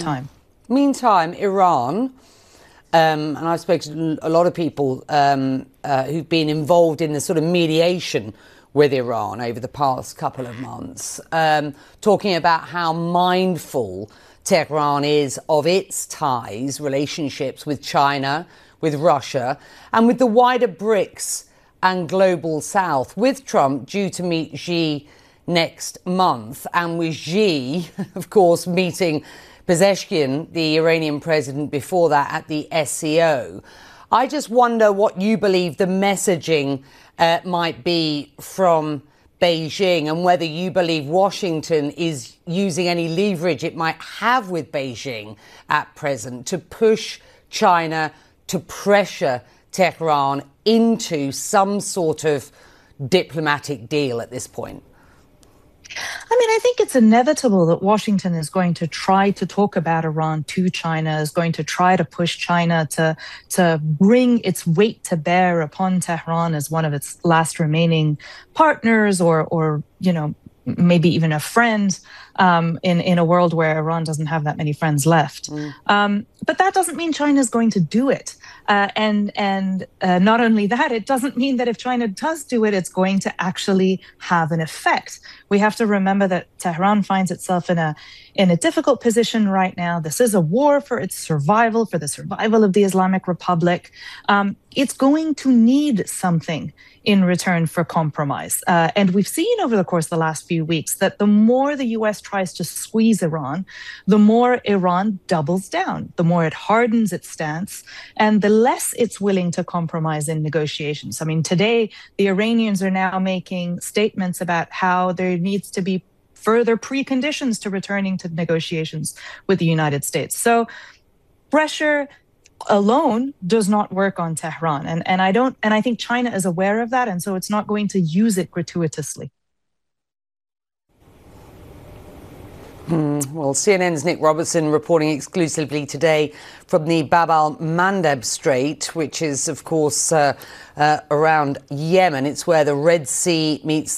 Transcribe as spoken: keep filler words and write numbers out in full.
meantime? Meantime, Iran, um, and I've spoken to a lot of people um, uh, who've been involved in the sort of mediation with Iran over the past couple of months, um, talking about how mindful Tehran is of its ties, relationships with China, with Russia, and with the wider BRICS and global south, with Trump due to meet Xi next month, and with Xi, of course, meeting Pezeshkian, the Iranian president, before that at the S C O. I just wonder what you believe the messaging uh, might be from Beijing, and whether you believe Washington is using any leverage it might have with Beijing at present to push China to pressure Tehran into some sort of diplomatic deal at this point. I mean, I think it's inevitable that Washington is going to try to talk about Iran to China, is going to try to push China to, to bring its weight to bear upon Tehran as one of its last remaining partners, or, or you know, maybe even a friend um, in, in a world where Iran doesn't have that many friends left. Mm. Um, but that doesn't mean China is going to do it. Uh, and and uh, not only that, it doesn't mean that if China does do it, it's going to actually have an effect. We have to remember that Tehran finds itself in a in a difficult position right now. This is a war for its survival, for the survival of the Islamic Republic. Um, it's going to need something in return for compromise. Uh, and we've seen over the course of the last few weeks that the more the U S tries to squeeze Iran, the more Iran doubles down, the more it hardens its stance, and the less it's willing to compromise in negotiations. I mean, today, the Iranians are now making statements about how there needs to be further preconditions to returning to negotiations with the United States. So pressure alone does not work on Tehran. And, and I don't, and I think China is aware of that, and so it's not going to use it gratuitously. Hmm. Well, C N N's Nick Robertson reporting exclusively today from the Bab al-Mandeb Strait, which is, of course, uh, uh, around Yemen. It's where the Red Sea meets